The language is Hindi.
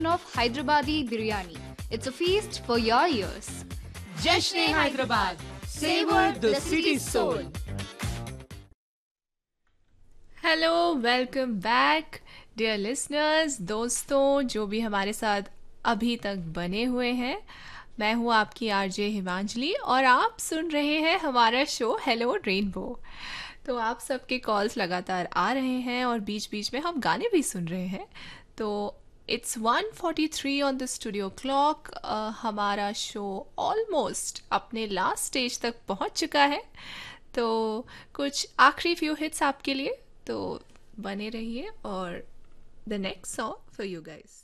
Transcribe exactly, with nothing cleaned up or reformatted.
of Hyderabadi biryani. It's a feast for your ears. Jashn Hyderabad, savor the city's soul. Hello, welcome back dear listeners, दोस्तों जो भी हमारे साथ अभी तक बने हुए हैं। मैं हूँ आपकी आरजे हिमांजलि और आप सुन रहे हैं हमारा शो हेलो रेनबो। तो आप सबके कॉल्स लगातार आ रहे हैं और बीच बीच में हम गाने भी सुन रहे हैं। तो it's one forty three on the studio clock. हमारा शो ऑलमोस्ट अपने लास्ट स्टेज तक पहुंच चुका है। तो कुछ आखिरी फ्यू हिट्स आपके लिए, तो बने रहिए और the next song for you guys.